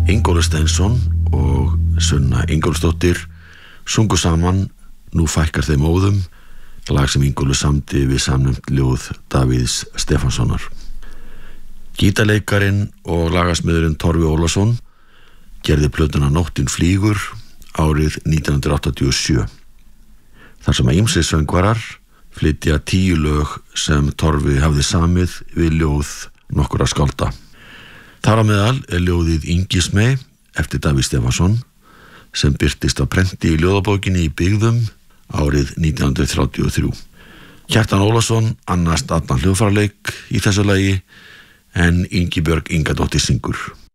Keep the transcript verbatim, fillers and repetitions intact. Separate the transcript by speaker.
Speaker 1: Ingólfur Steinsson og Sunna Ingólfsdóttir sungu saman Nú fækkar þeim óðum, lag sem Ingólfur samdi við samnefnt ljóð Davíðs Stefánssonar. Gítarleikarin og lagasmiðurinn Torfi Ólafsson gerði plötuna Nóttin flýgur árið nítján hundruð áttatíu og sjö. Þar sem að ýmsir söngvarar flytja tíu lög sem Torfi hafði samið við ljóð nokkurra skálda. Þar á meðal er ljóðið Ingismey eftir Davíð Stefánsson sem birtist á prenti í ljóðabókinni í Byggðum árið nítján hundruð þrjátíu og þrjú. Kjartan Ólafsson annast allan hljóðfæraleik í þessu lagi en Ingibjörg Ingadóttir syngur.